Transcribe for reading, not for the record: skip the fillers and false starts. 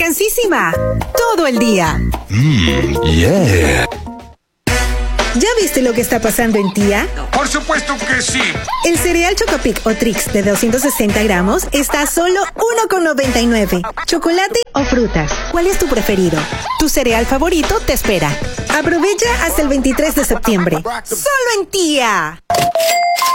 intensísima. Todo el día. Yeah. ¿Ya viste lo que está pasando en Tía? Por supuesto que sí. El cereal Chocopic o Trix de 260 gramos está a solo $1,99. ¿Chocolate o frutas? ¿Cuál es tu preferido? Tu cereal favorito te espera. Aprovecha hasta el 23 de septiembre. ¡Solo en Tía!